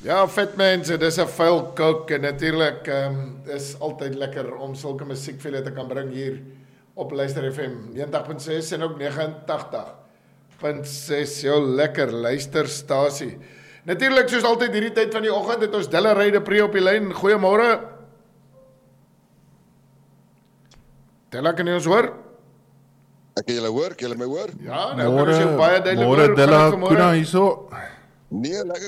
Ja, vet mense, dis 'n vuil kook en natuurlik is altyd lekker om sulke musiek vir julle te kan bring hier op Luister FM 90.6 en ook 89.6, jou lekker luisterstasie. Natuurlik soos altyd hierdie tyd van die oggend het ons Dille Ryde Pre op die lyn. Goeiemôre. Dille, kan jy ons hoor? Ek kan julle hoor, kan julle my hoor? Ja, nou kan ons jou baie duidelik hoor. Môre Dille, Kuna hierso. Nee, lekker